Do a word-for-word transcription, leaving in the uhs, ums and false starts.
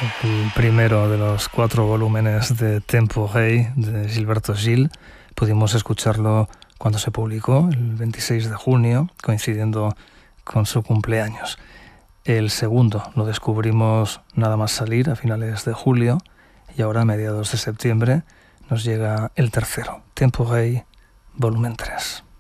el primero de los cuatro volúmenes de Tempo Rei de Gilberto Gil. Pudimos escucharlo cuando se publicó, el veintiséis de junio, coincidiendo con su cumpleaños. El segundo lo descubrimos nada más salir a finales de julio y ahora a mediados de septiembre nos llega el tercero, Tempo Rei, volumen tres.